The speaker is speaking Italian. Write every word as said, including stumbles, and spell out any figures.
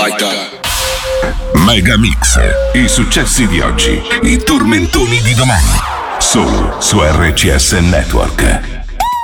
like that. Megamix, i successi di oggi, i tormentoni di domani, solo su R C S Network.